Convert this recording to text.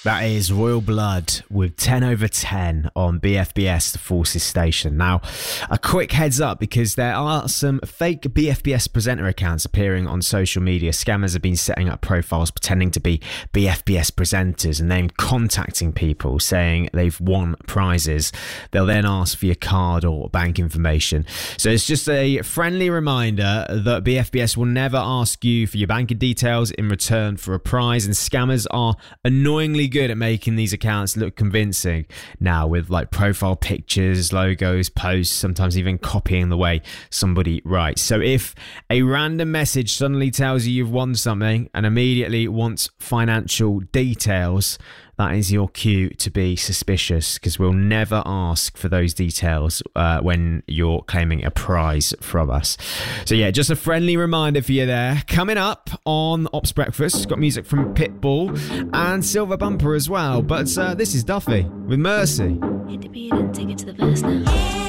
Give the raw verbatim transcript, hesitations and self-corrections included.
That is Royal Blood with ten over ten on B F B S, the Forces station. Now, a quick heads up because there are some fake B F B S presenter accounts appearing on social media. Scammers have been setting up profiles pretending to be B F B S presenters and then contacting people saying they've won prizes. They'll then ask for your card or bank information. So it's just a friendly reminder that B F B S will never ask you for your banking details in return for a prize, and scammers are annoyingly good at making these accounts look convincing now with like profile pictures, logos, posts, sometimes even copying the way somebody writes. So if a random message suddenly tells you you've won something and immediately wants financial details, that is your cue to be suspicious, because we'll never ask for those details uh, when you're claiming a prize from us. So yeah, just a friendly reminder for you there. Coming up on Ops Breakfast, got music from Pitbull and Silver Bumper as well. But uh, this is Duffy with Mercy. Hit the beat and take it to the verse now.